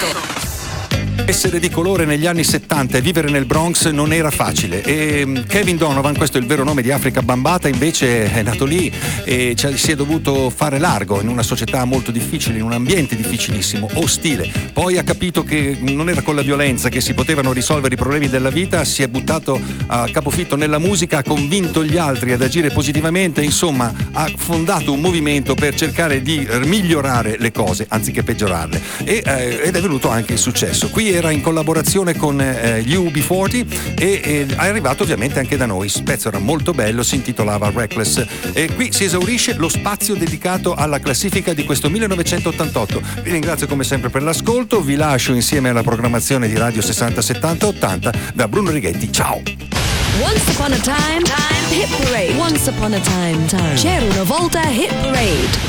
Essere di colore negli anni 70 e vivere nel Bronx non era facile, e Kevin Donovan, questo è il vero nome di Afrika Bambaataa, invece è nato lì e si è dovuto fare largo in una società molto difficile, in un ambiente difficilissimo, ostile. Poi ha capito che non era con la violenza che si potevano risolvere i problemi della vita, si è buttato a capofitto nella musica, ha convinto gli altri ad agire positivamente, insomma ha fondato un movimento per cercare di migliorare le cose anziché peggiorarle, ed è venuto anche il successo. Qui era in collaborazione con gli UB40 e è arrivato ovviamente anche da noi. Il pezzo era molto bello, si intitolava Reckless, e qui si esaurisce lo spazio dedicato alla classifica di questo 1988. Vi ringrazio come sempre per l'ascolto, vi lascio insieme alla programmazione di Radio 60 70 80 da Bruno Righetti. Ciao. Once upon a time, Hit Parade. Once upon a time. C'era una volta Hit Parade.